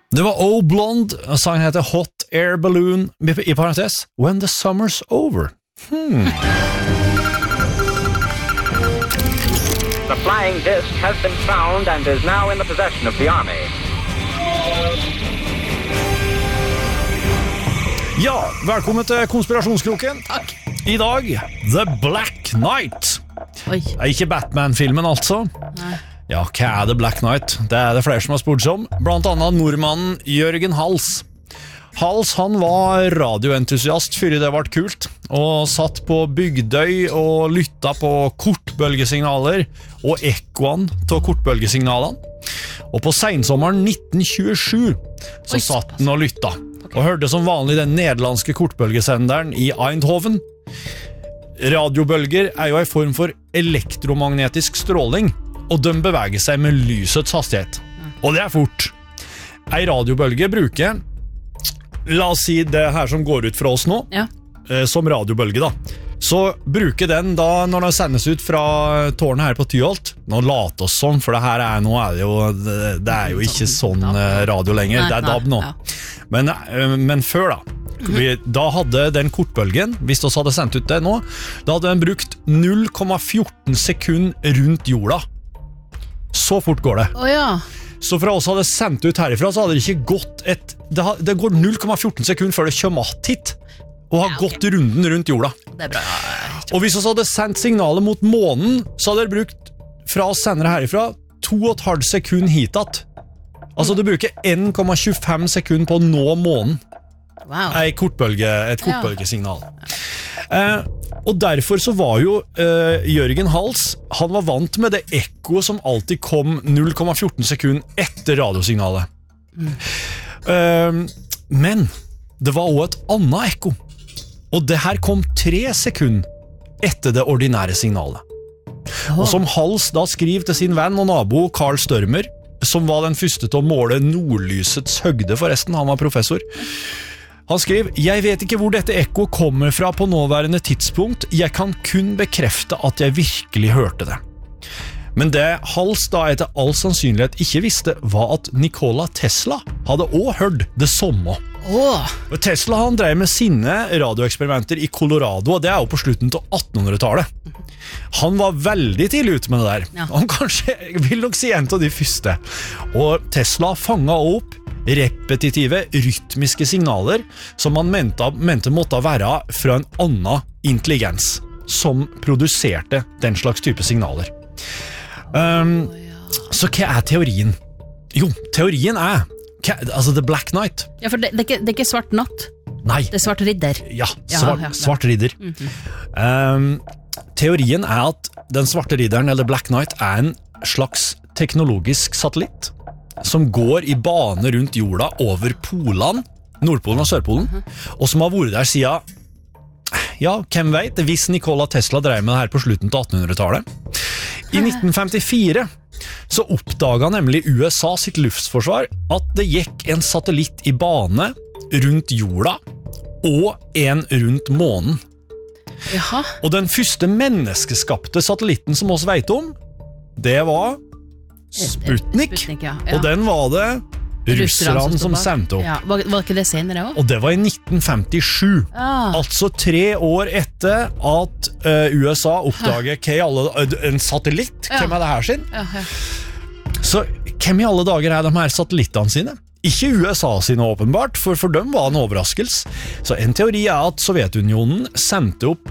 Det var O Blonde, sangen heter Hot Air Balloon, i parentes, When the Summer's Over. The flying disc has been found and is now in the possession of the army. Ja, velkommen til Konspirasjonskroken. Takk. I dag, The Black Knight. Oi. Det er ikke Batman-filmen altså. Nei. Ja, hva The Black Knight? Det det flere som har spurt seg om, blant annet nordmannen Jørgen Hals. Hals, han var radioentusiast før det ble kult, og satt på Bygdøy og lytta på kortbølgesignaler og ekkoen til kortbølgesignalene. Og på sensommeren 1927 så satt han og lytta, og hørte som vanlig den nederlandske kortbølgesenderen i Eindhoven. Radiobølger er jo en form for elektromagnetisk stråling, og de beveger seg med lysets hastighet. Og det er fort. En radiobølge bruker, la oss si det her som går ut fra oss nå, Ja. Som radiobølge da, så bruker den da, når den sendes ut fra tårnet her på Tyholt, nå later oss sånn, for det her er, nå er det jo ikke sånn radio lenger, Nei, det er DAB nå. ja. Men før da, da hadde den kortbølgen, hvis vi hadde sendt ut det nå, da hadde den brukt 0,14 sekund rundt jorda. Så fort går det. Åja. Så fra oss hadde sendt ut herifra, så hadde det ikke gått det går 0,14 sekund før det kommer hit, og har gått runden rundt jorda. Det er bra. Og hvis vi hadde sendt signalet mot månen, så hadde det brukt, fra oss sendere herifra, 2,5 sekund hitat. Altså det bruker 1,25 sekund på å nå månen. Wow. Et kortbølgesignal. Og derfor så var jo Jørgen Hals, han var vant med det ekkoet som alltid kom 0,14 sekund etter radiosignalet. Men det var også et annet ekko, og det her kom 3 sekunder etter det ordinære signalet. Og som Hals da skriver til sin venn og nabo Carl Størmer, som var den første til å måle nordlysets høgde forresten, han var professor. Han skriver, jeg vet ikke hvor dette ekko kommer fra på nåværende tidspunkt, jeg kan kun bekrefte at jeg virkelig hørte det. Men det Hals da etter all sannsynlighet ikke visste, var at Nikola Tesla hadde også hørt det samme. Og Tesla han drev med sine radioeksperimenter i Colorado, og det er jo på slutten til 1800-tallet. Han var veldig tidlig ute med det der. Ja. Han kanskje, vil nok si en av de første. Og Tesla fanget opp repetitive, rytmiske signaler som man mente måtte være fra en annen intelligens som produserte den slags type signaler. Så hva er teorien? Jo, teorien er altså The Black Knight. Ja, for det er ikke svart natt. Nei. Det er svart ridder. Ja, svart ridder. Teorien er at den svarte ridderen, eller Black Knight, er en slags teknologisk satellitt som går i bane rundt jorda over polene, Nordpolen og Sørpolen, og som har vært der siden, ja, hvem vet, hvis Nikola Tesla drev med det her på slutten til 1800-tallet. I 1954 så oppdaget nemlig USA sitt luftforsvar at det gikk en satellitt i bane rundt jorda og en rundt månen. Jaha. Og den første menneskeskapte satellitten som oss vet om, det var Sputnik, ja. og den var det russerne som sendte opp. Ja. Var ikke det senere også? Og det var i 1957, altså 3 år etter at USA oppdaget en satellitt. Hvem er det her sin? Ja. Så hvem i alle dager er de her satellittene sine? Ikke USA sine åpenbart, for dem var en overraskelse. Så en teori er at Sovjetunionen sendte opp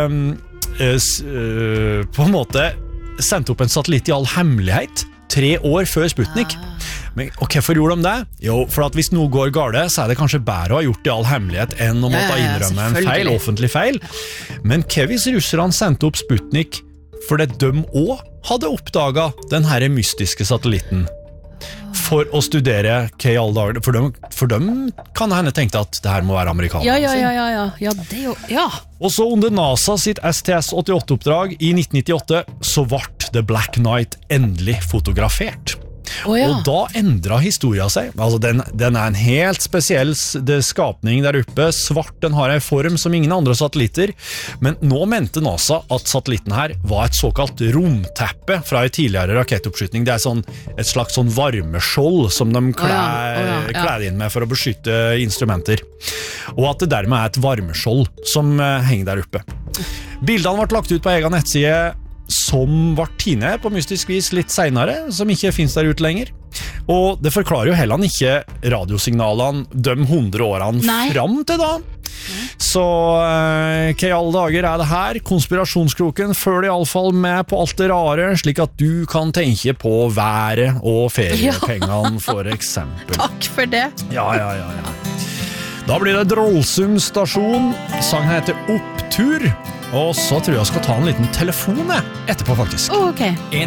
på en måte sendte opp en satellitt i all hemmelighet 3 år før Sputnik. Men, og hvorfor gjorde de det? Jo, for at hvis noe går gale, så er det kanskje bedre å ha gjort det i all hemmelighet enn å måtte innrømme en feil, offentlig feil. Men hva hvis russerne sendte opp Sputnik fordi de også hadde oppdaget den her mystiske satellitten? For å studere hva i alle dager, for dem kan henne tenke at det her må være amerikaner. Ja, det er jo, ja. Og så under NASA sitt STS-88-oppdrag i 1998, så ble The Black Knight endelig fotografert. ja. Og da endret historien seg. Altså, den en helt spesiell skapning der oppe. Svart, den har en form som ingen andre satellitter. Men nå mente NASA at satellitten her var et såkalt romteppe fra en tidligere rakettoppskytning. Det et slags sånn varmeskjold som de klæder inn med for å beskytte instrumenter. Og at det dermed et varmeskjold som henger der oppe. Bildene ble lagt ut på egen nettside som var tine på mystisk vis litt senere, som ikke finnes der ute lenger. Og det forklarer jo heller ikke radiosignalene de 100 årene fram til da. Så hva i alle dager det her? Konspirasjonskroken følger i alle fall med på alt det rare, slik at du kan tenke på været og feriepengene for eksempel. Takk for det. Ja. Da blir det Drollsund stasjon. Sangen heter Opptur. Og så tror jeg skal ta en liten telefon etterpå faktisk. Ok. En